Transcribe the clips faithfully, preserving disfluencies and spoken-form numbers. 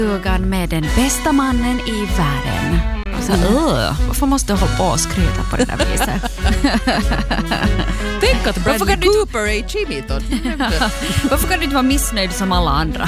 Stugan med den bästa mannen i världen. Alltså, uh, varför måste du hålla på och skryta på det där viset? Tänk att Bradley Cooper är i Chimiton. Varför kan du inte vara missnöjd som alla andra?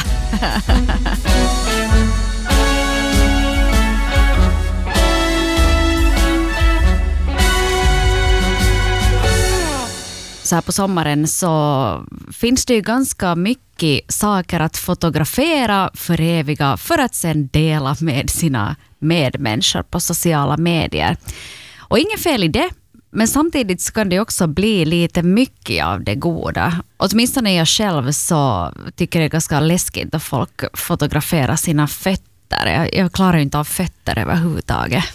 Så här på sommaren så finns det ju ganska mycket saker att fotografera, föreviga för att sen dela med sina medmänniskor på sociala medier. Och inget fel i det, men samtidigt så kan det också bli lite mycket av det goda. Åtminstone jag själv så tycker det är ganska läskigt att folk fotograferar sina fötter. Jag, jag klarar inte av fötter överhuvudtaget.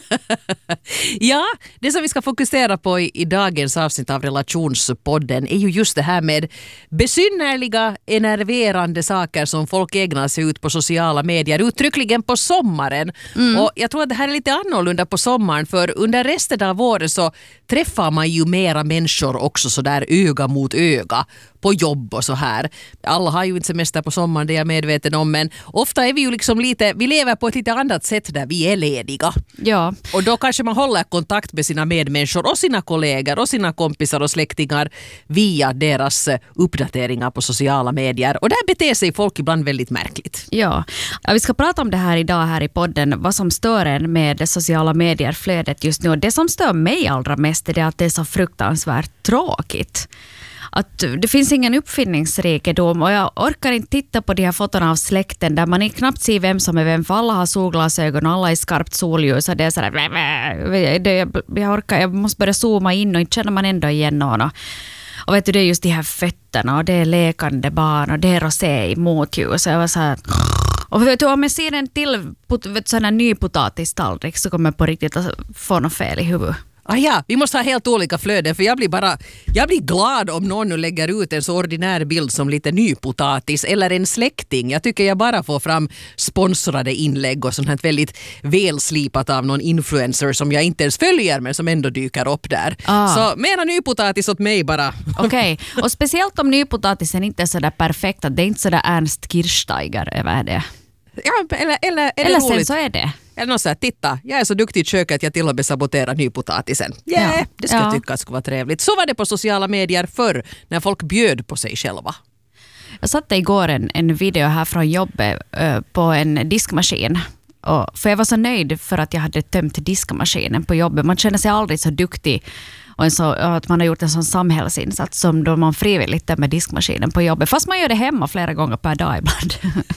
Ja, det som vi ska fokusera på i, i dagens avsnitt av Relationspodden är ju just det här med besynnerliga, enerverande saker som folk ägnar sig ut på sociala medier, uttryckligen på sommaren. Mm. Och jag tror att det här är lite annorlunda på sommaren, för under resten av året så träffar man ju mera människor också så där öga mot öga på jobb och så här. Alla har ju inte semester på sommaren, det är jag medveten om, men ofta är vi ju liksom lite, vi lever på ett lite annat sätt där vi är lediga. Ja. Och då kanske man håller kontakt med sina medmänniskor och sina kollegor och sina kompisar och släktingar via deras uppdateringar på sociala medier. Och där beter sig folk ibland väldigt märkligt. Ja, vi ska prata om det här idag här i podden, vad som stör en med det sociala medier-flödet just nu. Och det som stör mig allra mest är det att det är så fruktansvärt tråkigt. Att det finns ingen uppfinningsrikedom och jag orkar inte titta på de här fotona av släkten där man knappt ser vem som är vem, för alla har solglasögon och alla är skarpt solljus och det är sådär, det, jag orkar, jag måste börja zooma in och inte känner man ändå igen någon. Och vet du, det är just de här fötterna och det är lekande barn och det är rosé i motljus och jag var så här. Och vet du, om jag ser en till sån här ny potatistallrik så kommer jag på riktigt att få något fel i huvudet. Ah ja, vi måste ha helt olika flöden, för jag blir bara jag blir glad om någon nu lägger ut en så ordinär bild som lite nypotatis eller en släkting. Jag tycker jag bara får fram sponsrade inlägg och sånt här väldigt välslipat av någon influencer som jag inte ens följer men som ändå dyker upp där. Ah. Så mera nypotatis åt mig bara. Okej, okay. Och speciellt om nypotatisen inte är sådär perfekt, att det är inte sådär Ernst Kirchsteiger över det. Ja, eller, eller, eller, eller sen så är det. Eller någon så här, titta, jag är så duktig i köket att jag till och med saboterar nypotatisen. Yeah, ja, det ska ja. jag tycka skulle vara trevligt. Så var det på sociala medier förr, när folk bjöd på sig själva. Jag satte igår en, en video här från jobbet uh, på en diskmaskin. Och, för jag var så nöjd för att jag hade tömt diskmaskinen på jobbet. Man känner sig aldrig så duktig och en så, att man har gjort en sån samhällsinsats som då man frivilligt tömmer diskmaskinen på jobbet. Fast man gör det hemma flera gånger per dag ibland.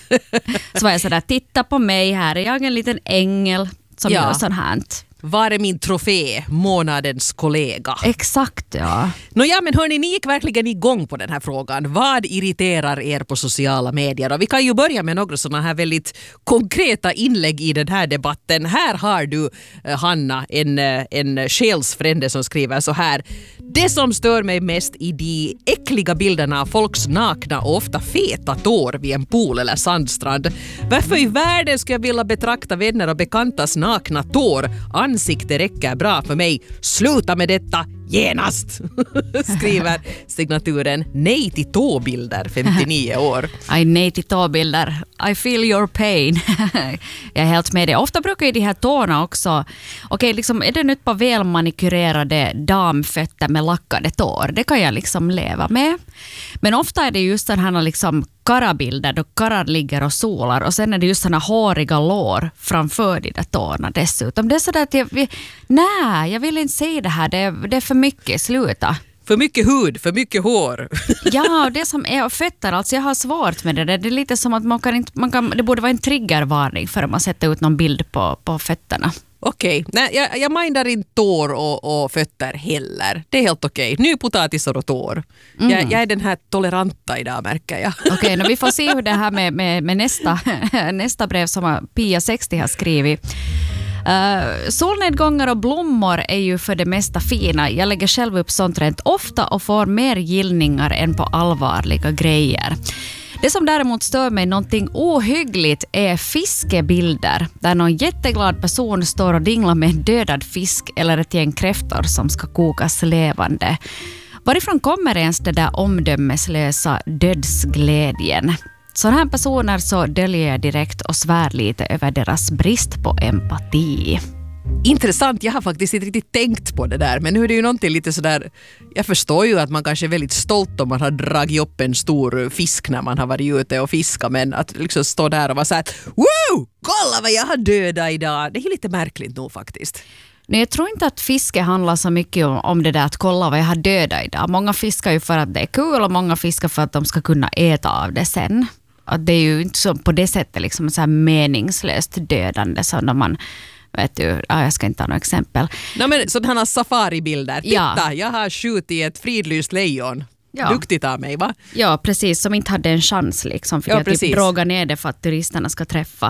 Så var jag sådär, titta på mig, här är jag en liten ängel som ja. gör sån här. Var är min trofé, månadens kollega? Exakt, ja. Nåja, men hörni, ni gick verkligen igång på den här frågan. Vad irriterar er på sociala medier? Och vi kan ju börja med några sådana här väldigt konkreta inlägg i den här debatten. Här har du, Hanna, en, en själsfrände som skriver så här. Det som stör mig mest i de äckliga bilderna av folks nakna och ofta feta tår vid en pool eller sandstrand. Varför i världen ska jag vilja betrakta vänner och bekantas nakna tår? Ansikte räcker bra för mig. Sluta med detta genast, skriver signaturen Nej till tåbilder, femtionio år. I nej till tåbilder. I feel your pain. Jag är helt med det. Ofta brukar ju de här tårna också, okej, liksom, är det nu ett par välmanikurerade damfötter med lackade tår? Det kan jag liksom leva med. Men ofta är det just den här liksom karabilder då karar ligger och solar och sen är det just såna håriga lår framför de där tårna dessutom. Det är sådär att jag, vi, nej, jag vill inte se det här. Det är, det är för mycket, sluta. För mycket hud, för mycket hår. Ja, det som är fötter, alltså jag har svårt med det. Det är lite som att man kan inte, man kan, det borde vara en triggervarning för att man sätter ut någon bild på, på fötterna. Okej, okay. jag, jag mindar inte tår och, och fötter heller. Det är helt okej. Okay. Nypotatisar och tår. Mm. Jag, jag är den här toleranta idag, märker jag. Okej, okay, vi får se hur det här med, med, med nästa, nästa brev som Pia sextio har skrivit. Uh, solnedgångar och blommor är ju för det mesta fina. Jag lägger själv upp sånt rent ofta och får mer gillningar än på allvarliga grejer. Det som däremot stör mig någonting ohyggligt är fiskebilder där någon jätteglad person står och dinglar med en dödad fisk eller ett gäng kräftor som ska kokas levande. Varifrån kommer ens det där omdömeslösa dödsglädjen? att sådana här personer så döljer jag direkt och svär lite över deras brist på empati. Intressant, jag har faktiskt inte riktigt tänkt på det där, men nu är det ju någonting lite sådär, jag förstår ju att man kanske är väldigt stolt om man har dragit upp en stor fisk när man har varit ute och fiskat, men att liksom stå där och vara såhär, wow, kolla vad jag har dödat idag, det är lite märkligt nog faktiskt. Nej, jag tror inte att fiske handlar så mycket om, om det där att kolla vad jag har dödat idag. Många fiskar ju för att det är kul och många fiskar för att de ska kunna äta av det sen. Att det är ju inte så på det sättet liksom så här meningslöst dödande som när man vet du, ah, jag ska inte ha några exempel. Nej, men sådana safaribilder. Titta, ja. Jag har skjutit ett fridlyst lejon. Ja. Duktigt av mig, va? Ja, precis. Som inte hade en chans liksom. För ja, jag typ brågar ner det för att turisterna ska träffa.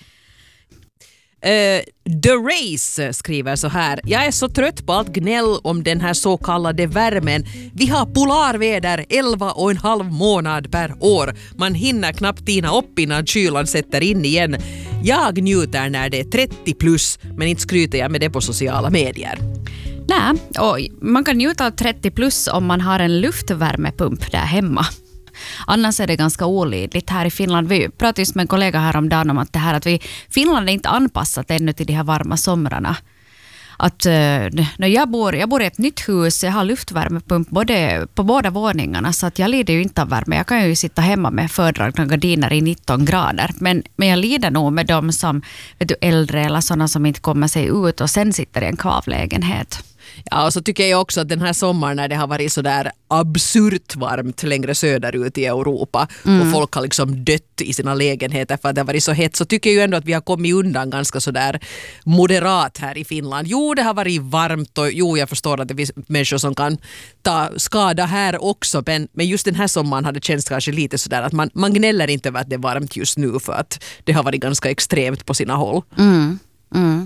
Uh, The Race skriver så här. Jag är så trött på allt gnäll om den här så kallade värmen. Vi har polarväder elva och en halv månad per år. Man hinner knappt tina upp innan kylan sätter in igen. Jag njuter när det är trettio plus, men inte skryter jag med det på sociala medier. Nej, och man kan njuta av trettio plus om man har en luftvärmepump där hemma. Annars är det ganska olidligt här i Finland. Vi pratade just med en kollega häromdagen om att det här att vi Finland är inte anpassat ännu till de här varma somrarna. Att när jag bor, jag bor i ett nytt hus, jag har luftvärmepump både på båda våningarna så att jag lider ju inte av värme. Jag kan ju sitta hemma med fördragna gardiner i nitton grader. Men, men jag lider nog med dem som vet du, äldre eller sådana som inte kommer sig ut och sen sitter i en kvavlägenhet. Ja, och så tycker jag också att den här sommaren när det har varit så där absurt varmt längre söderut i Europa mm. och folk har liksom dött i sina lägenheter för att det har varit så hett, så tycker jag ju ändå att vi har kommit undan ganska så där moderat här i Finland. Jo, det har varit varmt och jo, jag förstår att det finns människor som kan ta skada här också, men, men just den här sommaren hade det känts kanske lite så där att man, man gnäller inte över att det är varmt just nu för att det har varit ganska extremt på sina håll. Mm. Mm.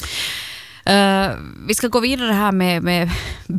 Uh, vi ska gå vidare här med, med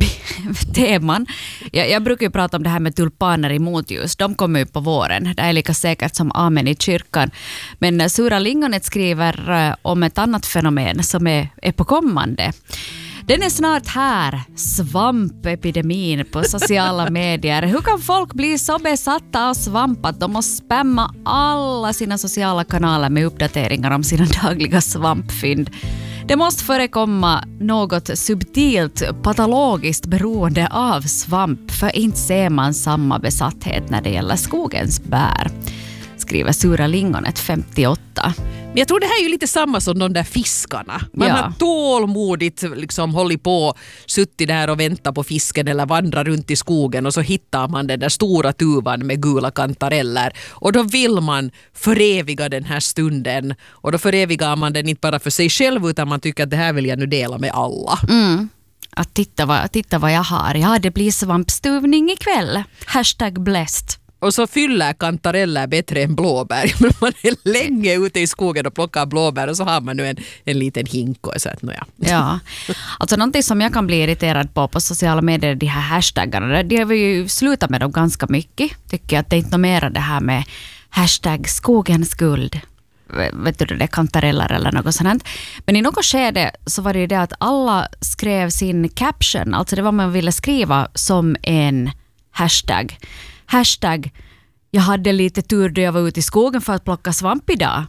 teman. Jag, jag brukar ju prata om det här med tulpaner i motljus. De kommer ju på våren. Det är lika säkert som amen i kyrkan. Men Sura Lingonet skriver uh, om ett annat fenomen som är, är på kommande. Den är snart här, svampepidemin på sociala medier. Hur kan folk bli så besatta av svamp att de måste spamma alla sina sociala kanaler med uppdateringar om sina dagliga svampfynd? Det måste förekomma något subtilt patologiskt beroende av svamp, för inte ser man samma besatthet när det gäller skogens bär, skriver Sura Lingonet femtioåtta. Men jag tror det här är ju lite samma som de där fiskarna. Man ja. har tålmodigt liksom hållit på, suttit där och väntat på fisken eller vandrar runt i skogen och så hittar man den där stora tuvan med gula kantareller. Och då vill man föreviga den här stunden. Och då förevigar man den inte bara för sig själv utan man tycker att det här vill jag nu dela med alla. Mm. Att titta vad, titta vad jag har. Ja, det blir svampstuvning ikväll. Hashtag blessed. Och så fyller kantareller bättre än blåbär. Men man är länge ute i skogen och plockar blåbär och så har man nu en, en liten hink och så att nu ja. Ja, alltså någonting som jag kan bli irriterad på på sociala medier, de här hashtaggarna, det har vi ju slutat med dem ganska mycket. Tycker att det är inte mer det här med hashtag skogens guld. Vet du, det är kantareller eller något sånt. Men i något skede så var det ju det att alla skrev sin caption, alltså det var man ville skriva som en hashtag. Hashtag, jag hade lite tur då jag var ute i skogen för att plocka svamp idag.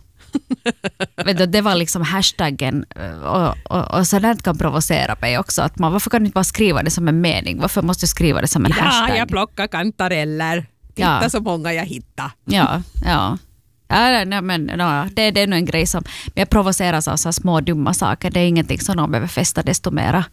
Vet du, det var liksom hashtaggen och, och, och sådant kan provocera mig också. Att man, varför kan du inte bara skriva det som en mening? Varför måste du skriva det som en ja, hashtag? Ja, jag plockar kantareller. Titta ja. Så många jag hittar. Ja, ja. Ja, nej, men, no, det, det är nog en grej som jag provoceras av så små dumma saker. Det är ingenting som någon behöver fästa desto mera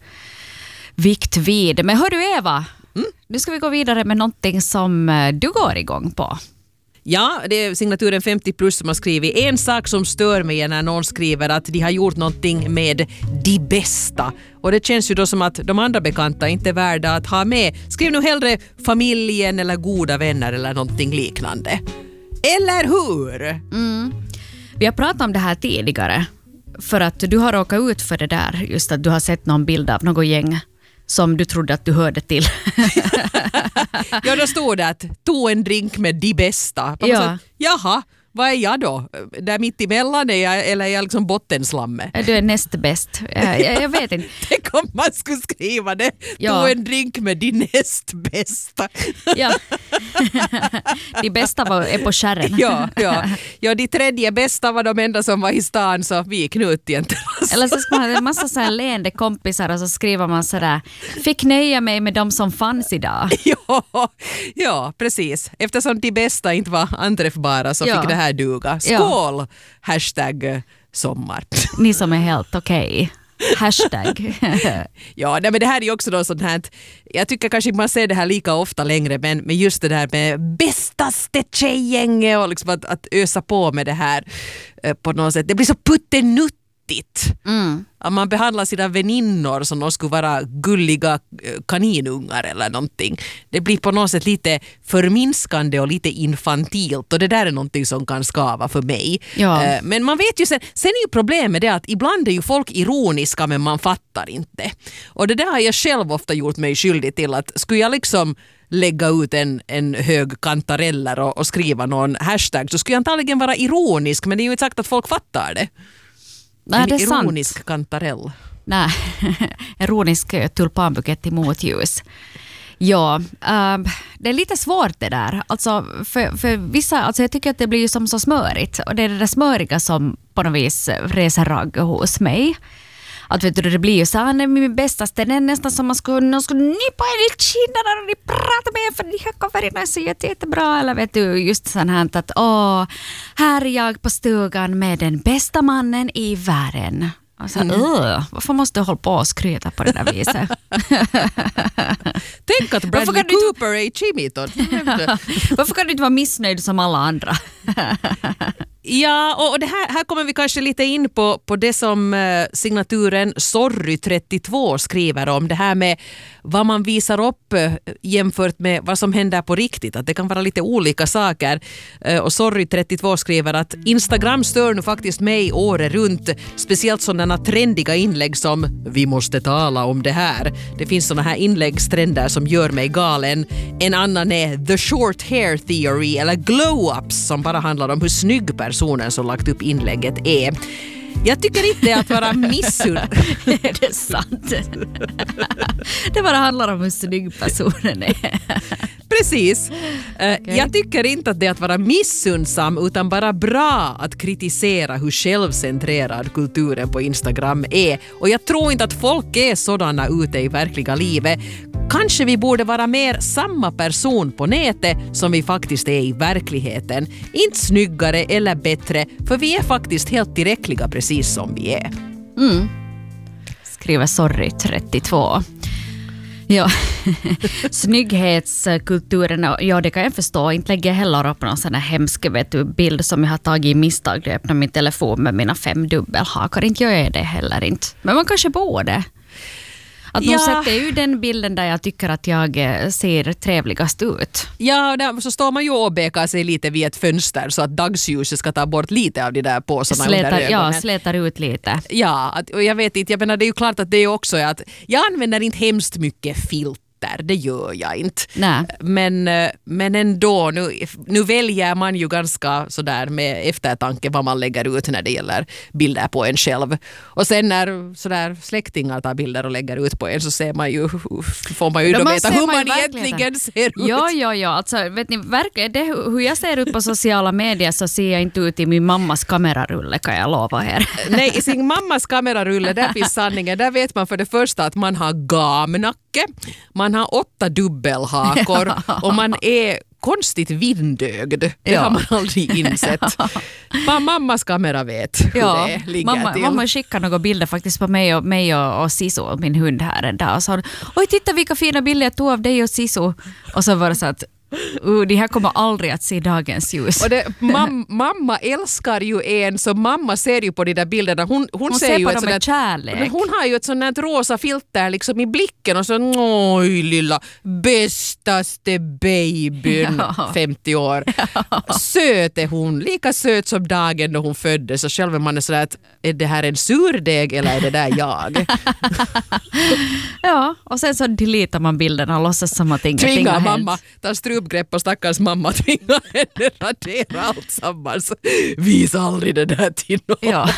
vikt vid. Men hör du Eva, mm? Nu ska vi gå vidare med någonting som du går igång på. Ja, det är signaturen femtio plus som har skrivit. En sak som stör mig när någon skriver att de har gjort någonting med de bästa. Och det känns ju då som att de andra bekanta inte är värda att ha med. Skriv nu hellre familjen eller goda vänner eller någonting liknande. Eller hur? Mm. Vi har pratat om det här tidigare. För att du har råkat ut för det där. Just att du har sett någon bild av något gäng som du trodde att du hörde till. Ja, då stod det att tog en drink med de bästa. Ja. Sätt, jaha, vad är jag då? Där mitt emellan är jag, eller är jag liksom bottenslammet? Du är näst bäst. Jag, jag, jag vet inte. Tänk om man skulle skriva det. Ja. Tog en drink med din näst bästa. Ja. De bästa var, är på skärren. Ja, ja. ja, de tredje bästa var de enda som var i stan, så vi gick ut i en terrass. Eller så ska man ha en massa så här leende kompisar och så skriver man sådär, fick nöja mig med de som fanns idag. Ja, ja, precis. Eftersom de bästa inte var anträffbara så Ja. fick det här duga. Skål! Ja. Hashtag sommar. Ni som är helt okej. Hashtag. Ja, nej, men det här är ju också då sånt här, jag tycker kanske inte man ser det här lika ofta längre, men, men just det där med bästaste tjejgänget och liksom att, att ösa på med det här eh, på något sätt. Det blir så puttenuttigt. Mm. Att man behandlar sina väninnor som de skulle vara gulliga kaninungar eller någonting. Det blir på något sätt lite förminskande och lite infantilt, och det där är någonting som kan skava för mig. Ja. Men man vet ju sen, sen är ju problemet det att ibland är ju folk ironiska men man fattar inte. Och det där har jag själv ofta gjort mig skyldig till, att skulle jag liksom lägga ut en, en hög kantareller och, och skriva någon hashtag så skulle jag antagligen vara ironisk, men det är ju inte sagt att folk fattar det. Nej, en det är ironisk sant. kantarell. Nej, ironisk tulpanbukett i motljus. Ja, ähm, det är lite svårt det där. Alltså för, för vissa, alltså jag tycker att det blir ju som så smörigt. Och det är det där smöriga som på något vis reser ragg hos mig. Att vet du, det blir ju så här, min bästaste, det är nästan som man skulle, någon skulle nypa en i kinderna och de pratar med, för de här coverna är så jätte, jättebra. Eller vet du, just sånt här att åh, här är jag på stugan med den bästa mannen i världen. Och så, mm. Varför måste du hålla på och skryta på det där viset? Tänk att Bradley Cooper är i Chimiton. Varför kan du inte vara missnöjd som alla andra? Ja, och det här, här kommer vi kanske lite in på, på det som eh, signaturen Sorry trettiotvå skriver om. Det här med vad man visar upp eh, jämfört med vad som händer på riktigt. Att det kan vara lite olika saker. Eh, och Sorry trettiotvå skriver att Instagram stör nu faktiskt mig året runt. Speciellt sådana trendiga inlägg som vi måste tala om det här. Det finns sådana här inläggstrender som gör mig galen. En annan är the short hair theory eller glow-ups som bara handlar om hur snygg personen som lagt upp inlägget är. Jag tycker inte att vara missunn. Det är sant. Det bara handlar om hur snygg personen är. Precis. Okay. Jag tycker inte att det är att vara missunnsam utan bara bra att kritisera hur självcentrerad kulturen på Instagram är. Och jag tror inte att folk är sådana ute i verkliga livet. Kanske vi borde vara mer samma person på nätet som vi faktiskt är i verkligheten. Inte snyggare eller bättre, för vi är faktiskt helt tillräckliga precis som vi är. Mm. Skriver Sorry trettiotvå. Ja, snygghetskulturen, ja det kan jag förstå. Inte lägger jag heller upp någon sån här hemsk vet du, bild som jag har tagit i misstag när jag öppnar min telefon med mina fem dubbelhakar. Inte gör jag det heller inte. Men man kanske borde. Att ja. De sätter ju den bilden där jag tycker att jag ser trevligast ut. Ja, där så står man ju och bekar sig lite vid ett fönster så att dagsljuset ska ta bort lite av de där påsarna slätar, under ögonen. Ja, slätar ut lite. Ja, att, och jag vet inte, jag menar det är ju klart att det är också att jag använder inte hemskt mycket filter. Det gör jag inte. Nej. Men, men ändå, nu, nu väljer man ju ganska sådär med eftertanke vad man lägger ut när det gäller bilder på en själv. Och sen när sådär släktingar tar bilder och lägger ut på en så ser man ju, får man ju då veta hur man, man egentligen ser ut. Ja, ja, ja. Alltså, vet ni, verkligen, det, hur jag ser ut på sociala medier så ser jag inte ut i min mammas kamerarulle, kan jag lova er. Nej, i sin mammas kamerarulle, där finns sanningen. Där vet man för det första att man har gamnacke. Man har åtta dubbelhakor och man är konstigt vindögd. Det ja. Har man aldrig insett. Vad mammas kamera vet hur ja. det ligger mamma, till. Mamma skickade några bilder faktiskt på mig och, mig och, och Sisu, min hund här en dag. Och sa, oj titta vilka fina bilder jag tog av dig och Sisu. Och så var det så att Uh, det här kommer aldrig att se dagens ljus. Och det, mam, mamma älskar ju en, så mamma ser ju på de där bilderna. Hon, hon, hon ser, ser ju på ett dem med kärlek. Hon har ju ett sånt här rosa filter liksom i blicken och så oj lilla bästaste babyn ja. femtio år. Ja. Söt är hon, lika söt som dagen då hon föddes. Och själv är man sådär att är det här en surdeg eller är det där jag? Ja, och sen så deletar man bilderna och låtsas som att ingenting Tvingar har mamma, hänt. tar strup uppgrepp på stackars mamma, tvinga henne radera allt sammans. Visa aldrig det där till någon. Ja.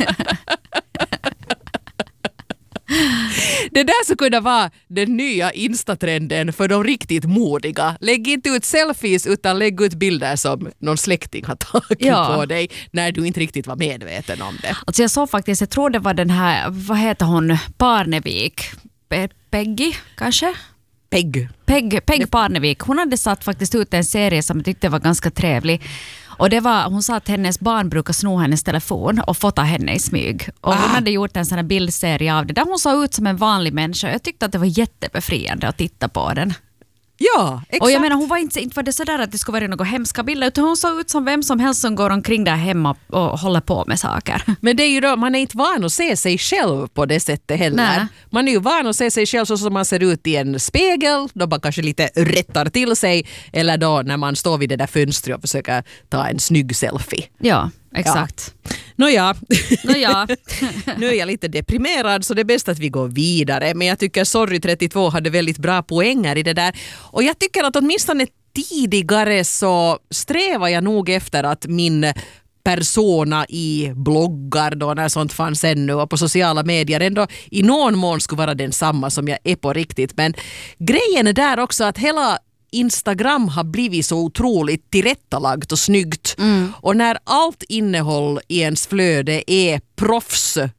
Det där skulle kunna vara den nya instatrenden för de riktigt modiga. Lägg inte ut selfies utan lägg ut bilder som någon släkting har tagit Ja. på dig när du inte riktigt var medveten om det. Alltså jag såg faktiskt, jag tror det var den här, vad heter hon, Parnevik, Pe- Peggy kanske? Pegg. Peg, Peg Parnevik, hon hade satt faktiskt ut en serie som jag tyckte var ganska trevlig. Och det var, hon sa att hennes barn brukar sno hennes telefon och fota henne i smyg. Och hon Ah. hade gjort en sån här bildserie av det där hon såg ut som en vanlig människa. Jag tyckte att det var jättebefriande att titta på den. Ja, exakt. Och jag menar, hon var inte, inte var det sådär att det skulle vara några hemska bilder, utan hon såg ut som vem som helst som går omkring där hemma och håller på med saker. Men det är ju då, man är inte van att se sig själv på det sättet heller. Nej. Man är ju van att se sig själv så som man ser ut i en spegel, då man kanske lite rättar till sig, eller då när man står vid det där fönstret och försöker ta en snygg selfie. Ja, exakt. Nåja, Nåja. nu är jag lite deprimerad så det är bäst att vi går vidare. Men jag tycker Sorry trettiotvå hade väldigt bra poänger i det där. Och jag tycker att åtminstone tidigare så strävar jag nog efter att min persona i bloggar då när sånt fanns ännu och på sociala medier ändå i någon mån skulle vara densamma som jag är på riktigt. Men grejen är där också att hela Instagram har blivit så otroligt tillrättalagt och snyggt. Mm. Och när allt innehåll i ens flöde är proffs uh,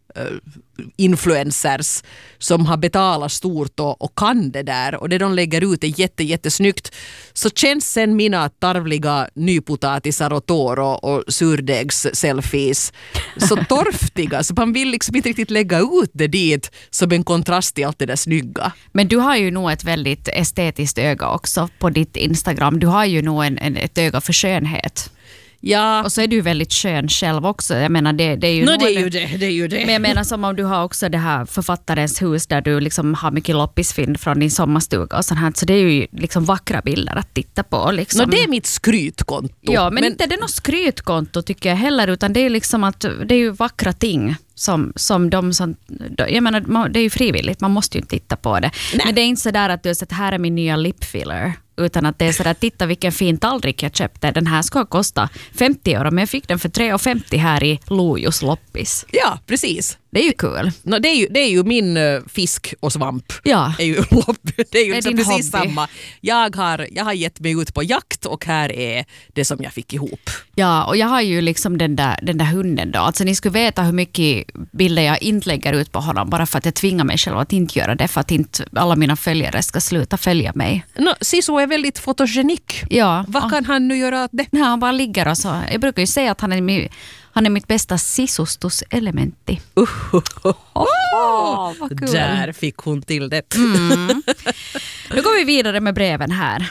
influencers som har betalat stort och, och kan det där och det de lägger ut är jätte, jättesnyggt, så känns sen mina tarvliga nypotatisar och tår och, och surdegs-selfies så torftiga så man vill liksom inte riktigt lägga ut det dit som en kontrast till allt det där snygga. Men du har ju nog ett väldigt estetiskt öga också på ditt Instagram. Du har ju nog en, en, ett öga för skönhet. Ja. Och så är du väldigt skön själv också. Jag menar, det, det är ju no, nog det är ju det, det är ju det. Men jag menar som om du har också det här författarens hus där du liksom har mycket loppisfynd från din sommarstuga och sånt här. Så det är ju liksom vackra bilder att titta på. Liksom. No, det är mitt skrytkonto. Ja, men, men inte det är något skrytkonto tycker jag heller, utan det är liksom att det är ju vackra ting som, som de som, jag menar, det är ju frivilligt, man måste ju inte titta på det. Nej. Men det är inte så där att du säger att här är min nya lip filler, utan att det är så där, titta vilken fin tallrik jag köpte, den här ska kosta femtio euro, men jag fick den för tre femtio här i Lojos loppis. Ja, precis. Det är ju kul. No, det, är ju, det är ju min uh, fisk och svamp. Ja. Det är ju, det är ju det är precis hobby. samma. Jag har, jag har gett mig ut på jakt och här är det som jag fick ihop. Ja, och jag har ju liksom den där, den där hunden då. Alltså ni skulle veta hur mycket bilder jag inte lägger ut på honom bara för att jag tvingar mig själv att inte göra det, för att inte alla mina följare ska sluta följa mig. No, Sisu är väldigt fotogenik. Ja. Vad kan han nu göra åt det? Nej, han bara ligger och så. Jag brukar ju säga att han är, mi, han är mitt bästa sisustuselementi. Uh, uh, uh, oh, vad kul. Där fick hon till det. Mm. Nu går vi vidare med breven här.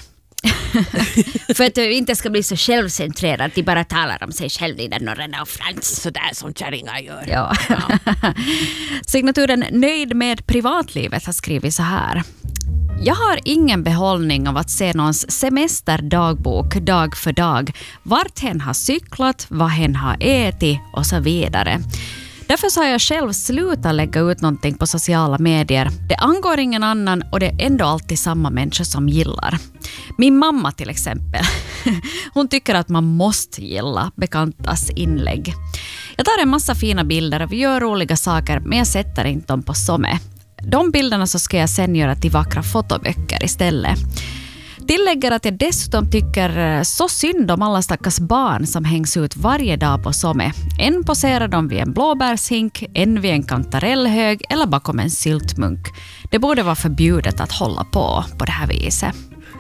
För att du inte ska bli så självcentrerad att de bara talar om sig själv i den norrena och frans. Sådär som kärringar gör. Ja. Ja. Signaturen Nöjd med privatlivet har skrivit så här. Jag har ingen behållning av att se någons semesterdagbok dag för dag. Vart hen har cyklat, vad hen har ätit och så vidare. Därför så har jag själv slutat lägga ut någonting på sociala medier. Det angår ingen annan och det är ändå alltid samma människor som gillar. Min mamma till exempel. Hon tycker att man måste gilla bekantas inlägg. Jag tar en massa fina bilder och vi gör roliga saker, men jag sätter inte dem på Somme. De bilderna så ska jag sen göra till vackra fotoböcker istället. Tillägger att jag dessutom tycker så synd om alla stackars barn som hängs ut varje dag på Somme. En poserar de vid en blåbärshink, en vid en kantarellhög eller bakom en syltmunk. Det borde vara förbjudet att hålla på på det här viset.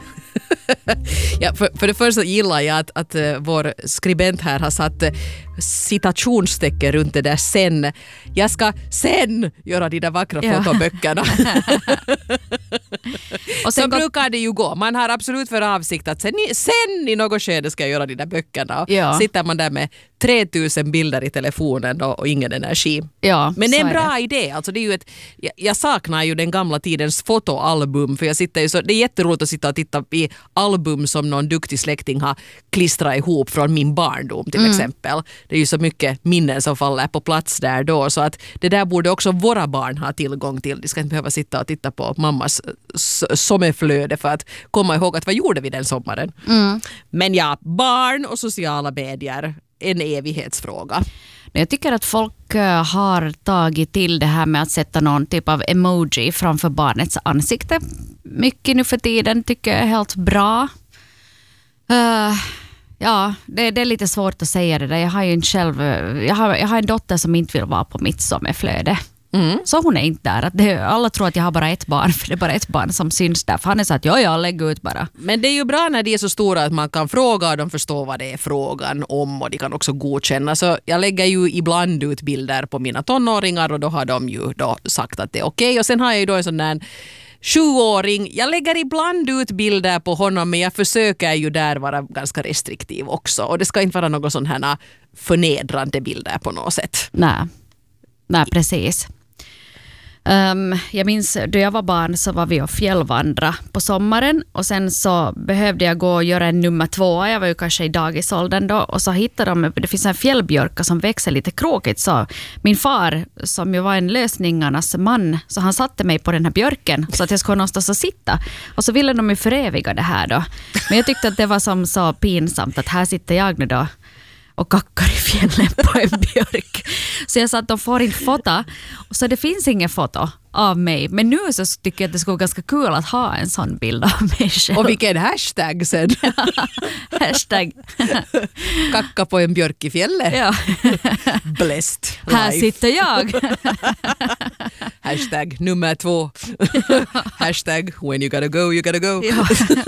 Ja, för, för det första gillar jag att, att uh, vår skribent här har satt uh, citationstecken runt det där sen. Jag ska sen göra de där vackra ja. fotoböckerna. Och sen så brukar det ju gå. Man har absolut för avsikt att sen, sen i något skede ska jag göra de där böckerna. Ja. Sitter man där med tre tusen bilder i telefonen och, och ingen energi. Ja, men det är en bra är idé. Alltså det är ju ett, jag, jag saknar ju den gamla tidens fotoalbum, för jag sitter ju så, det är jätteroligt att sitta och titta i album som någon duktig släkting har klistrat ihop från min barndom till mm. exempel. det är ju så mycket minnen som faller på plats där då, så att det där borde också våra barn ha tillgång till. De ska inte behöva sitta och titta på mammas sommarflöde för att komma ihåg att vad gjorde vi den sommaren. Mm. Men ja, barn och sociala medier, en evighetsfråga. Jag tycker att folk har tagit till det här med att sätta någon typ av emoji framför barnets ansikte. Mycket nu för tiden tycker jag är helt bra. Uh, ja, det, det är lite svårt att säga det där. Jag har ju inte själv, jag har, jag har en dotter som inte vill vara på mitt sommarflöde. Mm. Så hon är inte där. Att det, alla tror att jag har bara ett barn, för det är bara ett barn som syns där. För han är så att ja, jag lägger ut bara. Men det är ju bra när de är så stora att man kan fråga och de förstår vad det är frågan om och de kan också godkänna. Så jag lägger ju ibland ut bilder på mina tonåringar och då har de ju då sagt att det är okej. Och sen har jag ju då en sån där sjuåring. Jag lägger ibland ut bilder på honom, men jag försöker ju där vara ganska restriktiv också. Och det ska inte vara någon sån här förnedrande bilder på något sätt. Nej, Nej precis. Um, jag minns då jag var barn så var vi och fjällvandra på sommaren och sen så behövde jag gå och göra en nummer två. Jag var ju kanske i dagisåldern då och så hittade de, det finns en fjällbjörka som växer lite krokigt, så min far som ju var en lösningarnas man, så han satte mig på den här björken så att jag skulle någonstans att sitta och så ville de ju föreviga det här då. Men jag tyckte att det var som så pinsamt att här sitter jag nu då och kackar i fjällen på en björk. Så jag sa att de får inte fota. Så det finns ingen foto av mig. Men nu så tycker jag att det skulle vara ganska kul att ha en sån bild av mig själv. Och vilken hashtag sen? Hashtag. Kacka på en björk i fjällen. Ja. Blessed life. Här sitter jag. Hashtag nummer två. Hashtag when you gotta go, you gotta go. Ja.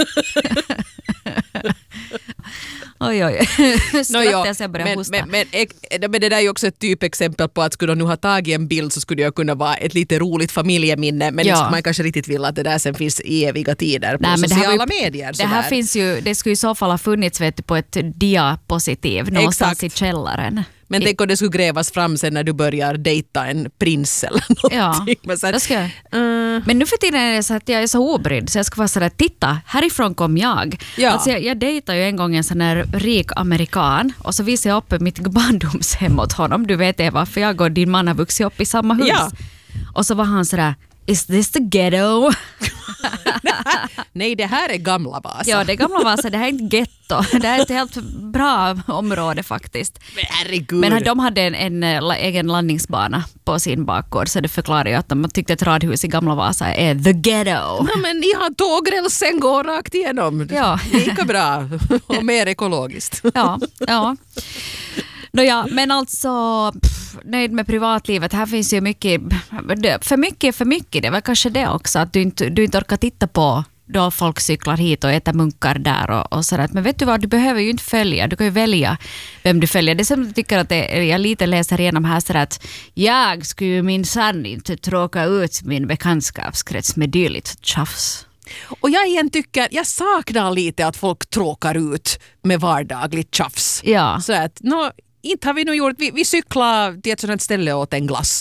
Oj, oj. No, ja. Jag börjar men, hosta. men, men, men det där är ju också ett typexempel på att skulle de nu ha tagit en bild så skulle det kunna vara ett lite roligt familjeminne, men ja. Man kanske riktigt vill att det där sen finns i eviga tider på Nej, sociala ju, medier. Det här finns ju, det skulle i så fall ha funnits vet du, på ett diapositiv någonstans Exakt. I källaren. Men tänk om det skulle grävas fram sen när du börjar dejta en prins eller någonting. Ja, men, så att, ska, uh. men nu för tiden är det så att jag är så obrydd så jag ska vara sådär, titta, härifrån kom jag. Ja. Alltså jag, jag dejtade ju en gång en sån här rik amerikan och så visade jag upp mitt barndomshem åt honom. Du vet Eva, för jag och din man har vuxit upp i samma hus. Ja. Och så var han sådär, is this the ghetto? Nej, det här är gamla Vasa. Ja, det är gamla Vasa. Det här är inte getto. Det här är ett helt bra område faktiskt. Men herregud. Men de hade en, en, en egen landningsbana på sin bakgård, så det förklarar ju att de tyckte att radhus i gamla Vasa är the ghetto. Ja, men ni har tågrälsen går rakt igenom. Ja. Lika bra och mer ekologiskt. Ja, ja. No, ja, men alltså pff, nöjd med privatlivet. Här finns ju mycket, för mycket, för mycket. Det var kanske det också, att du inte, du inte orkar titta på då folk cyklar hit och äter munkar där och, och sådär. Men vet du vad, du behöver ju inte följa. Du kan ju välja vem du följer. Det som jag tycker att det, jag lite läser igenom här sådär att jag skulle ju minsann inte tråka ut min bekantskapskrets med dylikt tjafs. Och jag igen tycker, jag saknar lite att folk tråkar ut med vardagligt tjafs. Ja. Så att, no, inte har vi nog gjort, vi, vi cyklar till ett sådant ställe åt en glass